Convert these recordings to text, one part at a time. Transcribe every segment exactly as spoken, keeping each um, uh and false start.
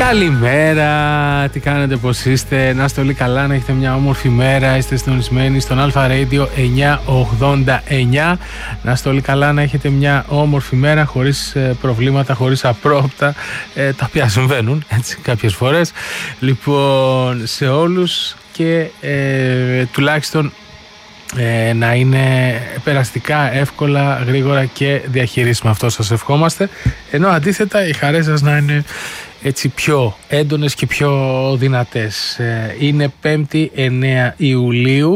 Καλημέρα, τι κάνετε, πώς είστε? Να είστε όλοι καλά, να έχετε μια όμορφη μέρα. Είστε συντονισμένοι στον Αλφα Radio εννιακόσια ογδόντα εννιά. Να είστε όλοι καλά, να έχετε μια όμορφη μέρα, χωρίς ε, προβλήματα, χωρίς απρόπτα, ε, τα οποία συμβαίνουν έτσι κάποιες φορές. Λοιπόν, σε όλους και ε, τουλάχιστον ε, να είναι περαστικά, εύκολα, γρήγορα και διαχειρίσιμα. Αυτό σας ευχόμαστε. Ενώ αντίθετα οι χαρές σας να είναι έτσι πιο έντονες και πιο δυνατές. Είναι πέμπτη εννέα Ιουλίου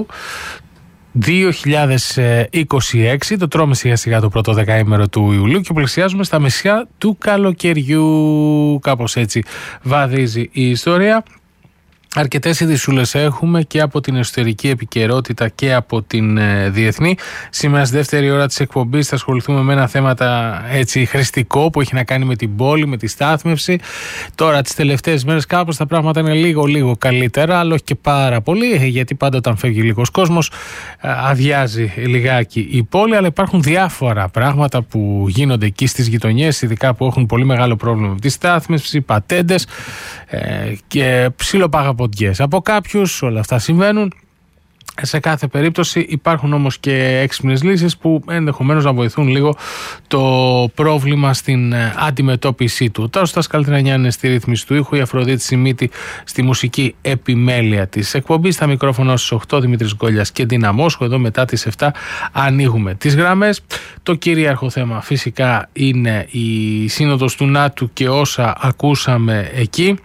δύο χιλιάδες είκοσι έξι, το τρώμε σιγά σιγά το πρώτο δεκαήμερο του Ιουλίου και πλησιάζουμε στα μεσιά του καλοκαιριού. Κάπως έτσι βαδίζει η ιστορία. Αρκετές ειδησούλες έχουμε και από την εσωτερική επικαιρότητα και από την ε, διεθνή. Σήμερα στη δεύτερη ώρα της εκπομπής θα ασχοληθούμε με ένα θέμα έτσι χρηστικό που έχει να κάνει με την πόλη, με τη στάθμευση. Τώρα τις τελευταίες μέρες κάπως τα πράγματα είναι λίγο λίγο καλύτερα, αλλά όχι και πάρα πολύ, γιατί πάντα όταν φεύγει λίγος κόσμος αδειάζει λιγάκι η πόλη, αλλά υπάρχουν διάφορα πράγματα που γίνονται εκεί στις γειτονιές, ειδικά που έχουν πολύ μεγάλο πρόβλημα με τη στάθμευση, πατέντες ε, και ψιλοπαγαποντιές από κάποιους. Όλα αυτά συμβαίνουν. Σε κάθε περίπτωση υπάρχουν όμως και έξυπνες λύσεις που ενδεχομένως να βοηθούν λίγο το πρόβλημα στην αντιμετώπιση του. Τώρα στα Σκαλτρανιά είναι στη ρύθμιση του ήχου, η Αφροδίτη Σιμίτη στη μουσική επιμέλεια της εκπομπής. Στα μικρόφωνα στις οκτώ Δημήτρης Γκόλιας και Ντίνα Μόσχο. Εδώ μετά τις επτά ανοίγουμε τις γραμμές. Το κυρίαρχο θέμα φυσικά είναι η σύνοδος του ΝΑΤΟ και όσα ακούσαμε εκεί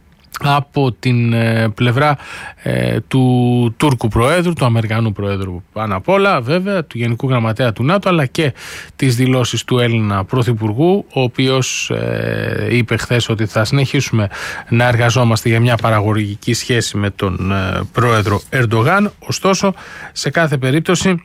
από την ε, πλευρά ε, του Τούρκου Προέδρου, του Αμερικανού Προέδρου πάνω απ' όλα, βέβαια, του Γενικού Γραμματέα του ΝΑΤΟ, αλλά και τις δηλώσεις του Έλληνα Πρωθυπουργού, ο οποίος ε, είπε χθες ότι θα συνεχίσουμε να εργαζόμαστε για μια παραγωγική σχέση με τον ε, Πρόεδρο Ερντογάν. Ωστόσο, σε κάθε περίπτωση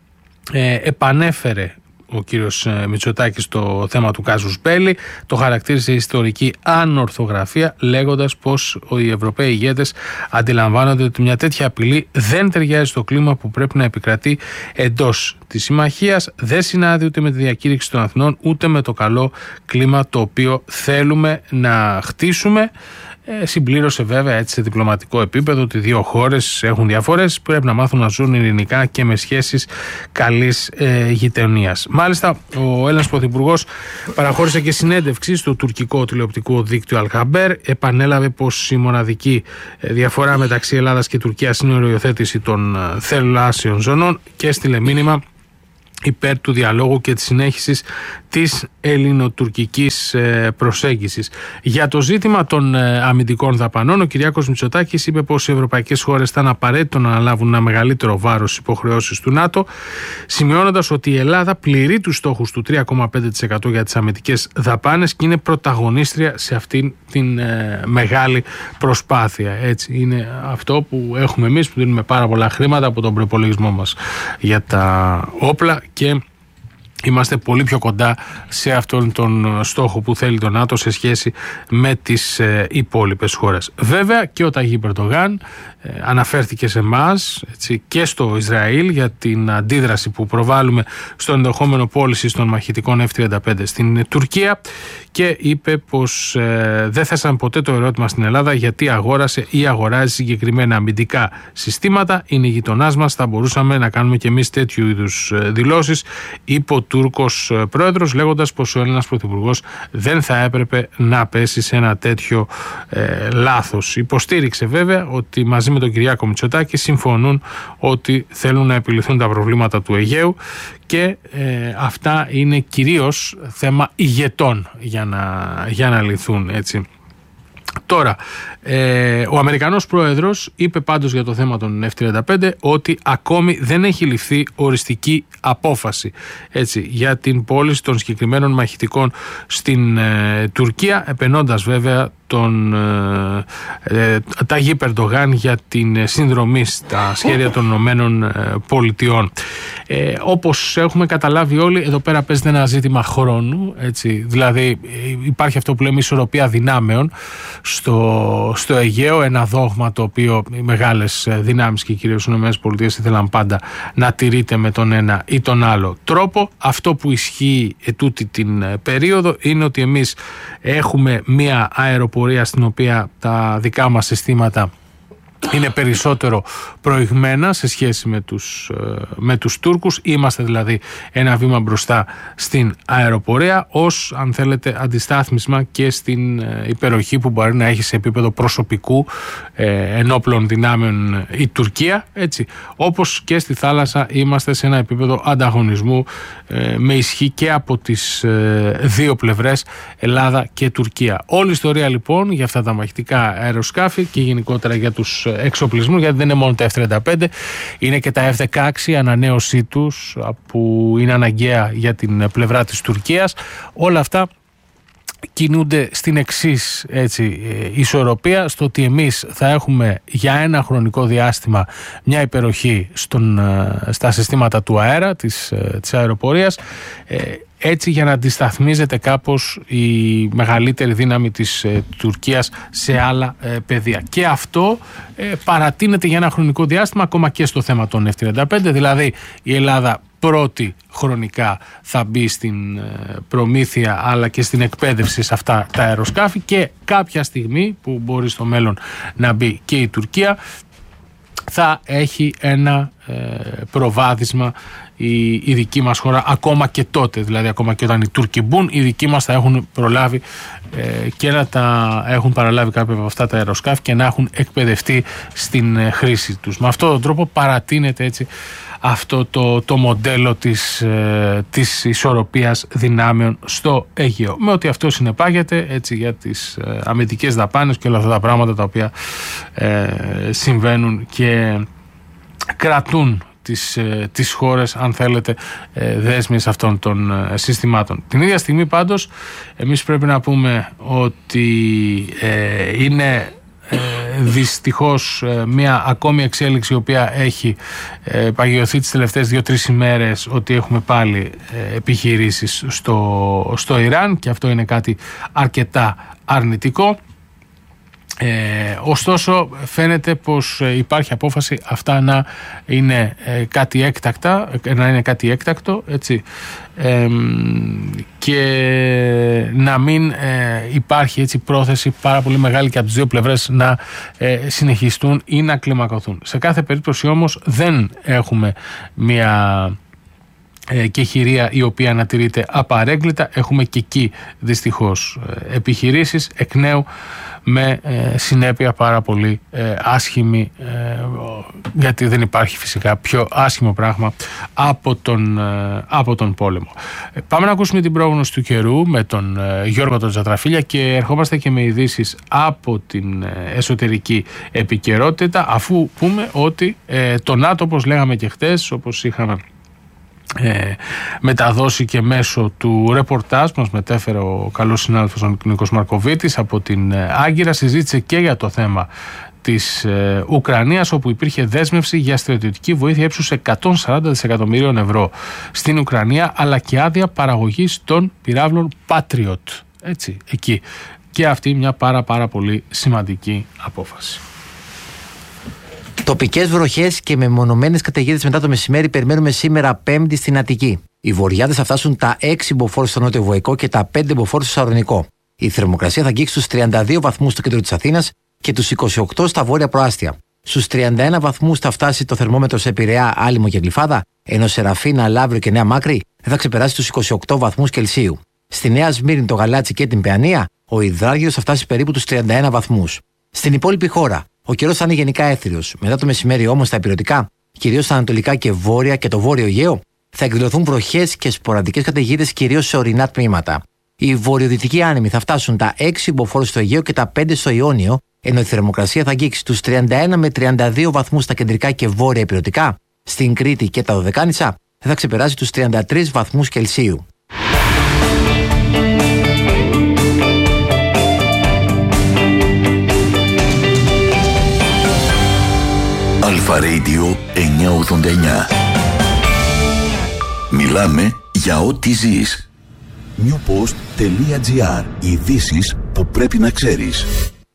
ε, επανέφερε ο κύριος Μητσοτάκης το θέμα του κάζους μπέλι, το χαρακτήρισε ιστορική ανορθογραφία, λέγοντας πως οι Ευρωπαίοι ηγέτες αντιλαμβάνονται ότι μια τέτοια απειλή δεν ταιριάζει στο κλίμα που πρέπει να επικρατεί εντός της συμμαχίας, δεν συνάδει ούτε με τη διακήρυξη των Αθηνών, ούτε με το καλό κλίμα το οποίο θέλουμε να χτίσουμε. Ε, συμπλήρωσε βέβαια έτσι σε διπλωματικό επίπεδο ότι οι δύο χώρες έχουν διαφορές, πρέπει να μάθουν να ζουν ειρηνικά και με σχέσεις καλής ε, γειτονίας. Μάλιστα, ο Έλληνας Πρωθυπουργός παραχώρησε και συνέντευξη στο τουρκικό τηλεοπτικό δίκτυο Αλχαμπέρ. Επανέλαβε πως η μοναδική διαφορά μεταξύ Ελλάδας και Τουρκίας είναι η οριοθέτηση των θαλάσσιων ζωνών και έστειλε μήνυμα υπέρ του διαλόγου και της συνέχισης της ελληνοτουρκικής προσέγγισης. Για το ζήτημα των αμυντικών δαπανών, ο Κυριάκος Μητσοτάκης είπε πως οι ευρωπαϊκές χώρες ήταν απαραίτητο να αναλάβουν ένα μεγαλύτερο βάρος στις υποχρεώσεις του ΝΑΤΟ, σημειώνοντας ότι η Ελλάδα πληρεί τους στόχους του τρία κόμμα πέντε τοις εκατό για τις αμυντικές δαπάνες και είναι πρωταγωνίστρια σε αυτήν την ε, μεγάλη προσπάθεια. Έτσι είναι αυτό που έχουμε εμείς, που δίνουμε πάρα πολλά χρήματα από τον προϋπολογισμό μας για τα όπλα και είμαστε πολύ πιο κοντά σε αυτόν τον στόχο που θέλει το ΝΑΤΟ σε σχέση με τις ε, υπόλοιπες χώρες. Βέβαια και ο Ταγίπ Ερντογάν ε, αναφέρθηκε σε εμάς και στο Ισραήλ για την αντίδραση που προβάλλουμε στο ενδεχόμενο πώληση των μαχητικών εφ τριάντα πέντε στην Τουρκία και είπε πως ε, δεν θέσαμε ποτέ το ερώτημα στην Ελλάδα γιατί αγόρασε ή αγοράζει συγκεκριμένα αμυντικά συστήματα. Είναι γειτονάς μας, θα μπορούσαμε να κάνουμε και εμείς τέτοιου είδους δηλώσεις, είπε ο Τούρκος πρόεδρος, λέγοντας πως ο Έλληνας Πρωθυπουργός δεν θα έπρεπε να πέσει σε ένα τέτοιο ε, λάθος. Υποστήριξε βέβαια ότι μαζί με τον Κυριάκο Μητσοτάκη συμφωνούν ότι θέλουν να επιληθούν τα προβλήματα του Αιγαίου και ε, αυτά είναι κυρίως θέμα ηγετών για να, για να λυθούν, έτσι. Τώρα, ε, ο Αμερικανός Πρόεδρος είπε πάντως για το θέμα των εφ τριάντα πέντε ότι ακόμη δεν έχει ληφθεί οριστική απόφαση, έτσι, για την πώληση των συγκεκριμένων μαχητικών στην ε, Τουρκία, επενώντας βέβαια τον ε, Ταγίπ Ερντογάν για την συνδρομή στα σχέδια των Ηνωμένων ε, Πολιτειών. Ε, όπως έχουμε καταλάβει όλοι, εδώ πέρα παίζεται ένα ζήτημα χρόνου, έτσι, δηλαδή υπάρχει αυτό που λέμε ισορροπία δυνάμεων στο, στο Αιγαίο, ένα δόγμα το οποίο οι μεγάλες δυνάμεις και κυρίως οι Ηνωμένες Πολιτείες ήθελαν πάντα να τηρείται με τον ένα ή τον άλλο τρόπο. Αυτό που ισχύει ετούτη την περίοδο είναι ότι εμείς έχουμε μία αεροπορία αεροπορία στην οποία τα δικά μας συστήματα είναι περισσότερο προηγμένα σε σχέση με τους, με τους Τούρκους. Είμαστε δηλαδή ένα βήμα μπροστά στην αεροπορία ως, αν θέλετε, αντιστάθμισμα και στην υπεροχή που μπορεί να έχει σε επίπεδο προσωπικού ε, ενόπλων δυνάμεων η Τουρκία, έτσι. Όπως και στη θάλασσα είμαστε σε ένα επίπεδο ανταγωνισμού ε, με ισχύ και από τις ε, δύο πλευρές, Ελλάδα και Τουρκία. Όλη η ιστορία λοιπόν για αυτά τα μαχητικά αεροσκάφη και γενικότερα για τους εξοπλισμού, γιατί δεν είναι μόνο τα εφ τριάντα πέντε, είναι και τα εφ δεκαέξι, ανανέωσή τους που είναι αναγκαία για την πλευρά της Τουρκίας. Όλα αυτά κινούνται στην εξής, έτσι, ισορροπία, στο ότι εμείς θα έχουμε για ένα χρονικό διάστημα μια υπεροχή στον, στα συστήματα του αέρα της, της αεροπορίας, έτσι για να αντισταθμίζεται κάπως η μεγαλύτερη δύναμη της ε, Τουρκίας σε άλλα ε, πεδία. Και αυτό ε, παρατείνεται για ένα χρονικό διάστημα ακόμα και στο θέμα των εφ τριάντα πέντε, δηλαδή η Ελλάδα πρώτη χρονικά θα μπει στην ε, προμήθεια αλλά και στην εκπαίδευση σε αυτά τα αεροσκάφη και κάποια στιγμή που μπορεί στο μέλλον να μπει και η Τουρκία θα έχει ένα ε, προβάδισμα η, η δική μας χώρα ακόμα και τότε, δηλαδή ακόμα και όταν οι Τούρκοι μπουν, οι δικοί μας θα έχουν προλάβει ε, και να τα έχουν παραλάβει κάποια από αυτά τα αεροσκάφη και να έχουν εκπαιδευτεί στην ε, χρήση τους. Με αυτόν τον τρόπο παρατείνεται έτσι αυτό το, το μοντέλο της, ε, της ισορροπίας δυνάμεων στο Αιγαίο. Με ότι αυτό συνεπάγεται έτσι για τις ε, αμυντικές δαπάνες και όλα αυτά τα πράγματα τα οποία ε, συμβαίνουν και κρατούν τις, ε, τις χώρες, αν θέλετε, ε, δέσμιες αυτών των ε, συστημάτων. Την ίδια στιγμή πάντως εμείς πρέπει να πούμε ότι ε, είναι Ε, δυστυχώς ε, μια ακόμη εξέλιξη η οποία έχει ε, παγιωθεί τις τελευταίες δύο-τρεις ημέρες, ότι έχουμε πάλι ε, επιχειρήσεις στο, στο Ιράν και αυτό είναι κάτι αρκετά αρνητικό. Ε, ωστόσο φαίνεται πως ε, υπάρχει απόφαση αυτά να είναι ε, κάτι έκτακτα, να είναι κάτι έκτακτο, έτσι, ε, και να μην ε, υπάρχει έτσι πρόθεση πάρα πολύ μεγάλη και από τις δύο πλευρές να ε, συνεχιστούν ή να κλιμακωθούν. Σε κάθε περίπτωση όμως δεν έχουμε μια ε, κεχηρία η οποία ανατηρείται απαρέγκλητα. Έχουμε και εκεί δυστυχώς ε, επιχειρήσεις εκ νέου με ε, συνέπεια πάρα πολύ ε, άσχημη, ε, γιατί δεν υπάρχει φυσικά πιο άσχημο πράγμα από τον, ε, από τον πόλεμο. Ε, πάμε να ακούσουμε την πρόγνωση του καιρού με τον ε, Γιώργο τον Τζατραφίλια και ερχόμαστε και με ειδήσεις από την ε, εσωτερική επικαιρότητα, αφού πούμε ότι ε, το ΝΑΤΟ, όπως λέγαμε και χτες, όπως είχαμε Ε, μεταδώσει και μέσω του ρεπορτάζ που μας μετέφερε ο καλός συνάδελφος ο Νίκος Μαρκοβίτης από την ε, Άγκυρα, συζήτησε και για το θέμα της ε, Ουκρανίας, όπου υπήρχε δέσμευση για στρατιωτική βοήθεια ύψους εκατόν σαράντα δισεκατομμυρίων ευρώ στην Ουκρανία, αλλά και άδεια παραγωγής των πυράβλων Patriot, έτσι, εκεί. Και αυτή μια πάρα πάρα πολύ σημαντική απόφαση. Τοπικές βροχές και μεμονωμένες καταιγίδες μετά το μεσημέρι περιμένουμε σήμερα Πέμπτη στην Αττική. Οι βορειάδες θα φτάσουν τα έξι μποφόρ στο νότιο Βοϊκό και τα πέντε μποφόρ στο Σαρονικό. Η θερμοκρασία θα αγγίξει στους τριάντα δύο βαθμούς στο κέντρο της Αθήνας και τους είκοσι οκτώ στα βόρεια προάστια. Στους τριάντα ένα βαθμούς θα φτάσει το θερμόμετρο σε Πειραιά, Άλυμο και Γλυφάδα, ενώ σε Ραφίνα, Λαύριο και Νέα Μάκρη δεν θα ξεπεράσει τους είκοσι οκτώ βαθμούς Κελσίου. Στη Νέα Σμύρνη, το Γαλάτσι και την Παιανία, ο υδράργυρος θα φτάσει περίπου τους τριάντα ένα βαθμούς. Στην υπόλοιπη χώρα, ο καιρός θα είναι γενικά έθριος. Μετά το μεσημέρι όμως στα ηπειρωτικά, κυρίως στα ανατολικά και βόρεια και το βόρειο Αιγαίο, θα εκδηλωθούν βροχές και σποραδικές καταιγίδες κυρίως σε ορεινά τμήματα. Οι βορειοδυτικοί άνεμοι θα φτάσουν τα έξι μποφόρ στο Αιγαίο και τα πέντε στο Ιόνιο, ενώ η θερμοκρασία θα αγγίξει τους τριάντα ένα με τριάντα δύο βαθμούς στα κεντρικά και βόρεια ηπειρωτικά. Στην Κρήτη και τα Δωδεκάνησα δεν θα ξεπεράσει τους τριάντα τρεις βαθμούς Κελσίου. Αλφα Radio εννιακόσια ογδόντα εννιά. Μιλάμε για ό,τι ζεις. newpost.gr. Ειδήσεις που πρέπει να ξέρεις.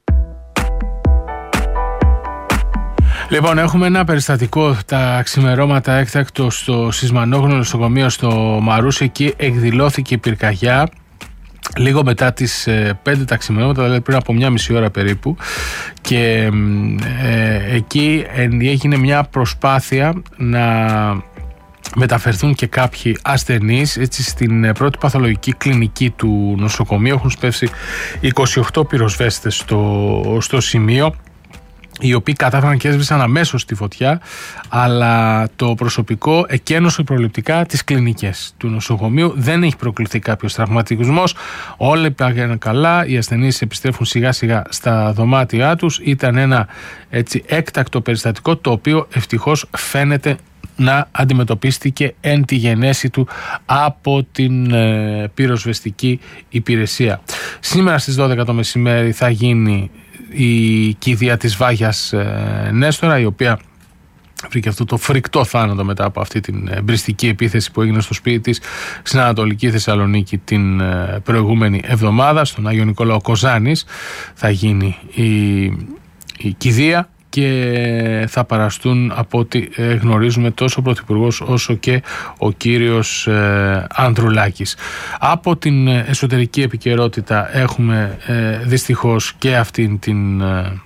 Λοιπόν, έχουμε ένα περιστατικό τα ξημερώματα έκτακτο στο Σισμανόγνωρο νοσοκομείο στο Μαρούσι. Εκεί εκδηλώθηκε πυρκαγιά λίγο μετά τις πέντε τα ξημερώματα, δηλαδή πριν από μια μισή ώρα περίπου, και ε, εκεί έγινε μια προσπάθεια να μεταφερθούν και κάποιοι ασθενείς, έτσι, στην πρώτη παθολογική κλινική του νοσοκομείου. Έχουν σπεύσει είκοσι οκτώ πυροσβέστες στο, στο σημείο, οι οποίοι κατάφεραν και έσβησαν αμέσως τη φωτιά, αλλά το προσωπικό εκένωσε προληπτικά τις κλινικές του νοσοκομείου. Δεν έχει προκληθεί κάποιος τραυματισμός, όλα πήγαν καλά, οι ασθενείς επιστρέφουν σιγά σιγά στα δωμάτια τους. Ήταν ένα, έτσι, έκτακτο περιστατικό, το οποίο ευτυχώς φαίνεται να αντιμετωπίστηκε εν τη γενέση του από την ε, πυροσβεστική υπηρεσία. Σήμερα στις δώδεκα το μεσημέρι θα γίνει η κηδεία της Βάγιας ε, Νέστορα, η οποία βρήκε αυτό το φρικτό θάνατο μετά από αυτή την εμπριστική επίθεση που έγινε στο σπίτι της στην Ανατολική Θεσσαλονίκη την ε, προηγούμενη εβδομάδα. Στον Άγιο Νικόλαο Κοζάνης θα γίνει η, η κηδεία και θα παραστούν, από ό,τι γνωρίζουμε, τόσο ο Πρωθυπουργός όσο και ο κύριος ε, Ανδρουλάκης. Από την εσωτερική επικαιρότητα έχουμε ε, δυστυχώς και αυτήν την ε,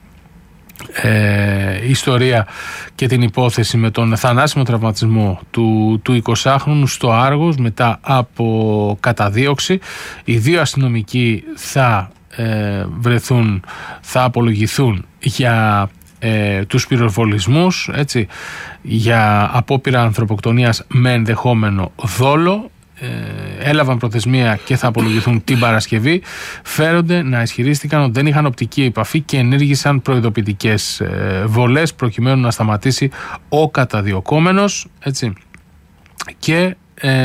ε, ιστορία και την υπόθεση με τον θανάσιμο τραυματισμό του, του εικοσάχρονου στο Άργος μετά από καταδίωξη. Οι δύο αστυνομικοί θα ε, βρεθούν, θα απολογηθούν για Ε, τους πυροβολισμούς, έτσι, για απόπειρα ανθρωποκτονίας με ενδεχόμενο δόλο. Ε, έλαβαν προθεσμία και θα απολογηθούν την Παρασκευή. Φέρονται να ισχυρίστηκαν ότι δεν είχαν οπτική επαφή και ενήργησαν προειδοποιητικές ε, βολές προκειμένου να σταματήσει ο καταδιωκόμενος, έτσι, και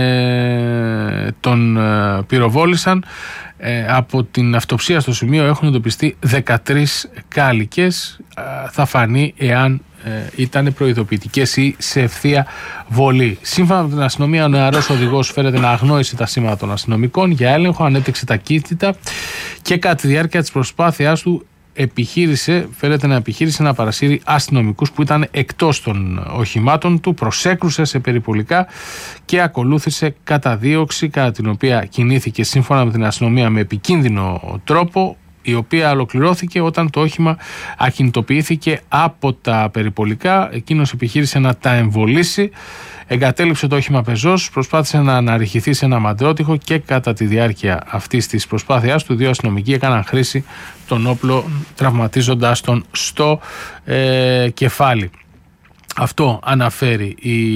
ε, τον ε, πυροβόλησαν. Ε, από την αυτοψία στο σημείο έχουν εντοπιστεί δεκατρείς κάλικες. Ε, θα φανεί εάν ε, ήταν προειδοποιητικές ή σε ευθεία βολή. Σύμφωνα με την αστυνομία, ο νεαρός οδηγός φέρεται να αγνόησε τα σήματα των αστυνομικών για έλεγχο, ανέτρεξε ταχύτητα και κατά τη διάρκεια της προσπάθειάς του επιχείρησε, φέρεται να επιχείρησε να παρασύρει αστυνομικούς που ήταν εκτός των οχημάτων του, προσέκρουσε σε περιπολικά και ακολούθησε καταδίωξη, κατά την οποία κινήθηκε σύμφωνα με την αστυνομία με επικίνδυνο τρόπο, η οποία ολοκληρώθηκε όταν το όχημα ακινητοποιήθηκε από τα περιπολικά. Εκείνος επιχείρησε να τα εμβολήσει, εγκατέλειψε το όχημα πεζός, προσπάθησε να αναρριχηθεί σε ένα μαντρότυχο και κατά τη διάρκεια αυτής της προσπάθειας του δύο αστυνομικοί έκαναν χρήση τον όπλο, τραυματίζοντας τον στο ε, κεφάλι. Αυτό αναφέρει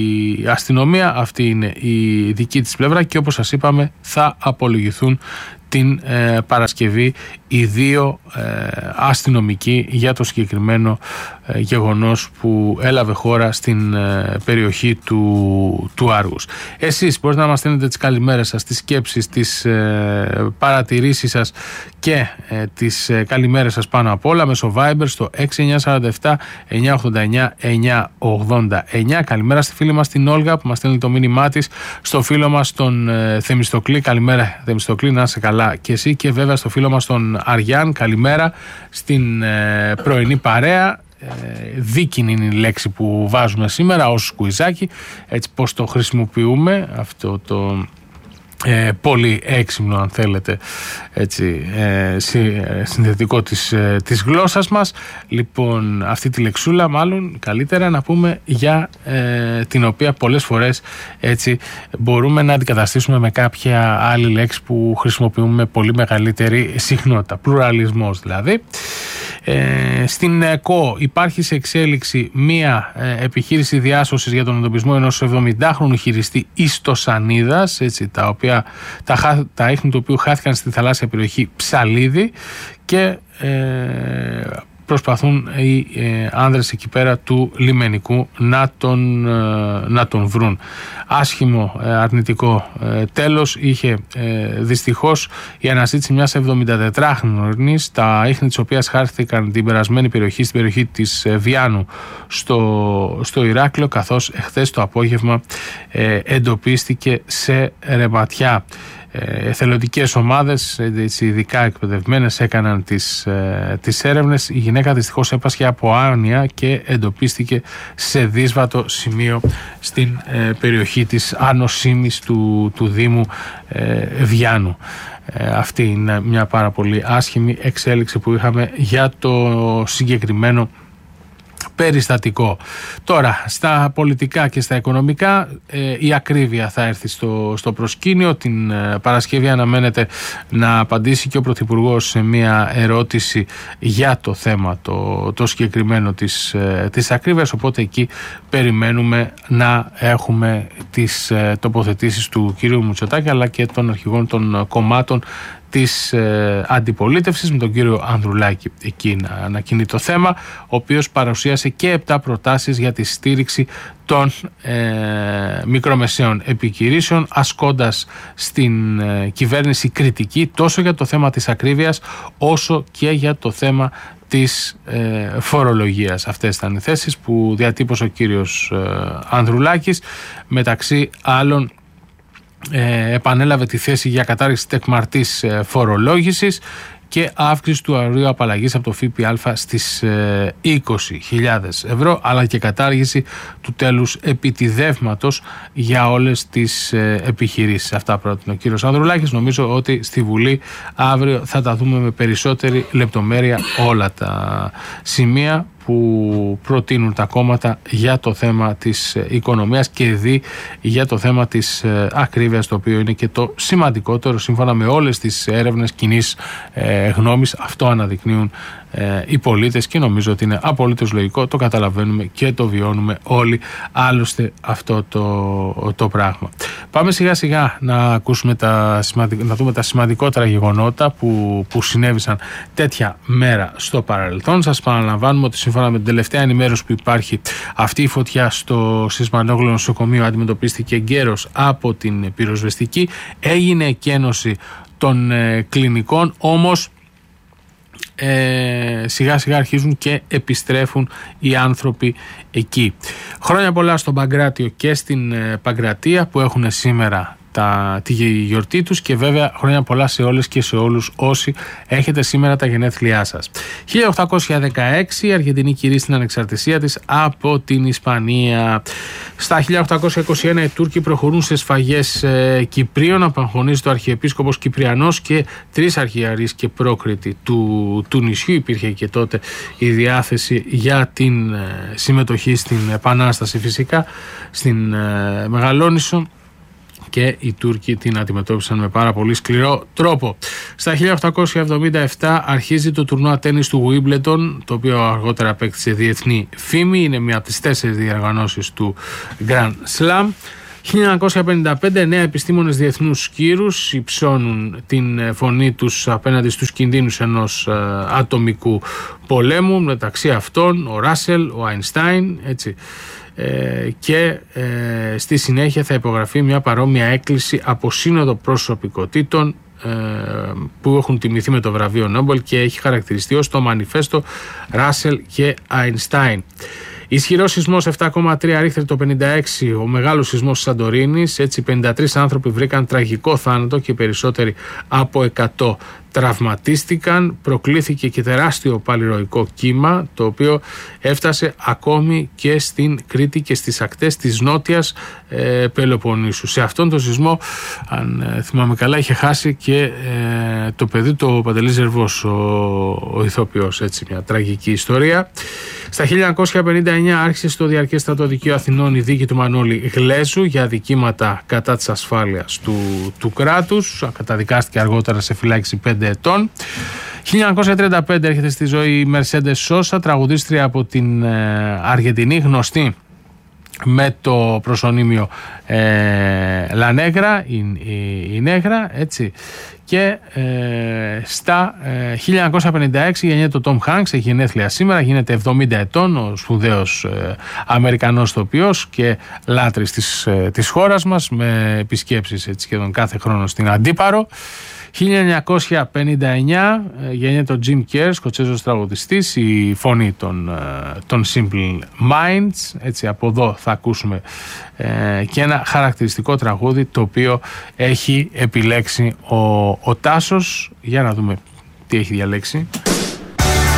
η αστυνομία, αυτή είναι η δική της πλευρά και όπως σας είπαμε θα απολογηθούν την ε, Παρασκευή οι δύο ε, αστυνομικοί για το συγκεκριμένο ε, γεγονός που έλαβε χώρα στην ε, περιοχή του, του Άργους. Εσείς μπορείτε να μας στέλνετε τις καλημέρες σας, τις σκέψεις, τις ε, παρατηρήσεις σας και ε, τις ε, καλημέρες σας πάνω απ' όλα μέσω Viber στο έξι εννιά τέσσερα επτά εννιά ογδόντα εννιά εννιά ογδόντα εννιά. Καλημέρα στη φίλη μας την Όλγα που μας στέλνει το μήνυμά της, στο φίλο μας τον ε, Θεμιστοκλή. Καλημέρα Θεμιστοκλή, να είσαι καλά και εσύ, και βέβαια στο φίλο μας τον Αριάν, καλημέρα στην ε, πρωινή παρέα. Ε, δίκινη είναι η λέξη που βάζουμε σήμερα ως σκουιζάκι, έτσι πώς το χρησιμοποιούμε αυτό το ε, πολύ έξυπνο, αν θέλετε, έτσι, ε, συνθετικό της, ε, της γλώσσας μας. Λοιπόν, αυτή τη λεξούλα μάλλον καλύτερα να πούμε για ε, την οποία πολλές φορές, έτσι, μπορούμε να αντικαταστήσουμε με κάποια άλλη λέξη που χρησιμοποιούμε με πολύ μεγαλύτερη συχνότητα, πλουραλισμός δηλαδή. Ε, στην ΕΚΟ υπάρχει σε εξέλιξη μία ε, επιχείρηση διάσωσης για τον εντοπισμό ενός εβδομηντάχρονου χειριστή ιστοσανίδας, έτσι, τα, οποία, τα, τα ίχνη του οποίου χάθηκαν στη θαλάσσια περιοχή Ψαλίδη και ε, προσπαθούν οι ε, άνδρες εκεί πέρα του λιμενικού να τον, ε, να τον βρουν. Άσχημο, ε, αρνητικό ε, τέλος είχε ε, δυστυχώς η αναζήτηση μιας εβδομηντατετράχρονης, τα ίχνη της οποίας χάθηκαν την περασμένη περιοχή, στην περιοχή της ε, Βιάνου στο, στο Ηράκλειο, καθώς εχθές το απόγευμα ε, εντοπίστηκε σε ρεματιά. Εθελοντικές ομάδες, ειδικά εκπαιδευμένες, έκαναν τις, ε, τις έρευνες. Η γυναίκα δυστυχώς έπασχε από άνοια και εντοπίστηκε σε δύσβατο σημείο στην ε, περιοχή της Άνω Σήμης του, του Δήμου ε, Βιάνου. Ε, αυτή είναι μια πάρα πολύ άσχημη εξέλιξη που είχαμε για το συγκεκριμένο περιστατικό. Τώρα, στα πολιτικά και στα οικονομικά, ε, η ακρίβεια θα έρθει στο, στο προσκήνιο. Την ε, Παρασκευή αναμένεται να απαντήσει και ο Πρωθυπουργός σε μια ερώτηση για το θέμα το, το συγκεκριμένο της, ε, της ακρίβειας, οπότε εκεί περιμένουμε να έχουμε τις ε, τοποθετήσεις του κ. Μητσοτάκη αλλά και των αρχηγών των κομμάτων της ε, αντιπολίτευσης, με τον κύριο Ανδρουλάκη εκεί να ανακοινεί το θέμα, ο οποίος παρουσίασε και επτά προτάσεις για τη στήριξη των ε, μικρομεσαίων επιχειρήσεων, ασκώντας στην ε, κυβέρνηση κριτική τόσο για το θέμα της ακρίβειας όσο και για το θέμα της ε, φορολογίας. Αυτές ήταν οι θέσεις που διατύπωσε ο κύριος ε, Ανδρουλάκης. Μεταξύ άλλων, Ε, επανέλαβε τη θέση για κατάργηση τεκμαρτής ε, φορολόγησης και αύξηση του αερίου απαλλαγής από το ΦΠΑ στις ε, είκοσι χιλιάδες ευρώ, αλλά και κατάργηση του τέλους επιτιδεύματος για όλες τις ε, επιχειρήσεις. Αυτά πρότεινε ο κύριος Ανδρουλάκης. Νομίζω ότι στη Βουλή αύριο θα τα δούμε με περισσότερη λεπτομέρεια όλα τα σημεία που προτείνουν τα κόμματα για το θέμα της οικονομίας και δι για το θέμα της ακρίβειας, το οποίο είναι και το σημαντικότερο σύμφωνα με όλες τις έρευνες κοινής ε, γνώμης. Αυτό αναδεικνύουν ε, οι πολίτες και νομίζω ότι είναι απολύτως λογικό, το καταλαβαίνουμε και το βιώνουμε όλοι άλλωστε αυτό το, το πράγμα. Πάμε σιγά σιγά να ακούσουμε τα, να δούμε τα σημαντικότερα γεγονότα που, που συνέβησαν τέτοια μέρα στο παρελθόν. Σας παραλαμβάνουμε ότι σύμφωνα με την τελευταία ενημέρωση που υπάρχει, αυτή η φωτιά στο Σισμανόγλου νοσοκομείο αντιμετωπίστηκε εγκαίρως από την πυροσβεστική. Έγινε εκένωση των ε, κλινικών, όμως ε, σιγά σιγά αρχίζουν και επιστρέφουν οι άνθρωποι εκεί. Χρόνια πολλά στον Παγκράτιο και στην ε, Παγκρατία που έχουν σήμερα τα, τη γιορτή τους, και βέβαια χρόνια πολλά σε όλες και σε όλους όσοι έχετε σήμερα τα γενέθλιά σας. χίλια οκτακόσια δεκαέξι η Αργεντινή κηρύσσει την ανεξαρτησία της από την Ισπανία. Στα χίλια οκτακόσια είκοσι ένα οι Τούρκοι προχωρούν σε σφαγές ε, Κυπρίων. Απαγχωνίζεται ο Αρχιεπίσκοπος Κυπριανός και τρεις αρχιερείς και πρόκριτοι του, του νησιού. Υπήρχε και τότε η διάθεση για την ε, συμμετοχή στην Επανάσταση, φυσικά στην ε, Μεγαλόνισσο, και οι Τούρκοι την αντιμετώπισαν με πάρα πολύ σκληρό τρόπο. Στα χίλια οκτακόσια εβδομήντα επτά αρχίζει το τουρνουά τένις του Wimbledon, το οποίο αργότερα απέκτησε διεθνή φήμη. Είναι μία από τις τέσσερις διοργανώσεις του Grand Slam. χίλια εννιακόσια πενήντα πέντε νέα επιστήμονες διεθνούς κύρους υψώνουν την φωνή τους απέναντι στους κινδύνους ενός ε, ατομικού πολέμου. Μεταξύ αυτών ο Ράσελ, ο Αϊνστάιν, έτσι. Ε, και ε, στη συνέχεια θα υπογραφεί μια παρόμοια έκκληση από σύνοδο προσωπικότητων ε, που έχουν τιμηθεί με το βραβείο Νόμπελ και έχει χαρακτηριστεί ως το μανιφέστο Ράσελ και Αϊνστάιν. Ισχυρός σεισμός επτά κόμμα τρία ρίχτερ το πενήντα έξι, ο μεγάλος σεισμός της Σαντορίνης. Έτσι πενήντα τρεις άνθρωποι βρήκαν τραγικό θάνατο και περισσότεροι από εκατό τραυματίστηκαν. Προκλήθηκε και τεράστιο παλιροϊκό κύμα, το οποίο έφτασε ακόμη και στην Κρήτη και στις ακτές της νότιας ε, Πελοποννήσου. Σε αυτόν τον σεισμό, αν ε, θυμάμαι καλά, είχε χάσει και ε, το παιδί του, ο Παντελής Ζερβός, ο, ο ηθοποιός. Έτσι, μια τραγική ιστορία. Στα χίλια εννιακόσια πενήντα εννιά άρχισε στο διαρκές στρατοδικείο Αθηνών η δίκη του Μανώλη Γλέζου για δικήματα κατά της ασφάλειας του, του κράτους. Καταδικάστηκε αργότερα σε φυλάκιση πέντε ετών. χίλια εννιακόσια τριάντα πέντε έρχεται στη ζωή η Μερσέντες Σόσα, τραγουδίστρια από την ε, Αργεντινή, γνωστή με το προσωνύμιο ε, La Negra, η, η, η Νέγρα, έτσι. Και ε, στα ε, χίλια εννιακόσια πενήντα έξι γεννιέται ο Τόμ Χάνκς, έχει γενέθλια σήμερα, γίνεται εβδομήντα ετών, ο σπουδαίος ε, Αμερικανός ηθοποιός και λάτρης της, ε, της χώρας μας, με επισκέψεις έτσι, σχεδόν κάθε χρόνο στην Αντίπαρο. χίλια εννιακόσια πενήντα εννιά ε, γεννιέται ο Jim Kerr, σκοτσέζος τραγουδιστής, η φωνή των, ε, των Simple Minds. Έτσι, από εδώ θα ακούσουμε ε, και ένα χαρακτηριστικό τραγούδι το οποίο έχει επιλέξει ο, ο Τάσος. Για να δούμε τι έχει διαλέξει.